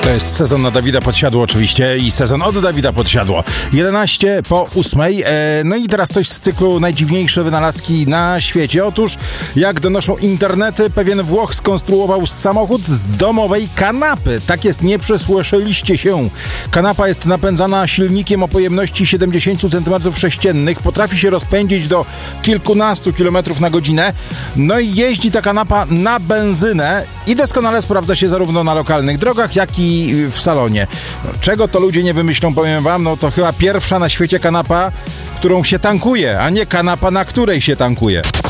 To jest sezon na Dawida Podsiadło oczywiście i sezon od Dawida Podsiadło. 11 po 8. No i teraz coś z cyklu najdziwniejsze wynalazki na świecie. Otóż, jak donoszą internety, pewien Włoch skonstruował samochód z domowej kanapy. Tak jest, nie przesłyszeliście się. Kanapa jest napędzana silnikiem o pojemności 70 cm3. Potrafi się rozpędzić do kilkunastu kilometrów na godzinę. No i jeździ ta kanapa na benzynę i doskonale sprawdza się zarówno na lokalnych drogach, jak i w salonie. No, czego to ludzie nie wymyślą, powiem wam, no to chyba pierwsza na świecie kanapa, którą się tankuje, a nie kanapa, na której się tankuje.